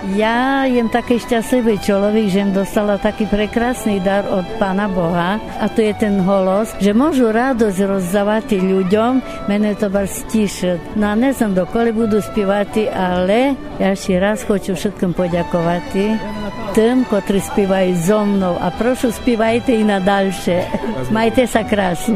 Ja jem taký šťastlivý človek, že im dostala taký prekrásny dar od Pána Boha a to je ten holos, že môžu radosť rozdávať ľuďom, mene to bar stíšať. No a ne znam dokoli budu spívati, ale ja ešte raz хочу všetkým poďakovať tým, ktorí spívajú so mnou a prošu spívajte i nadalšie. Majte sa krásne.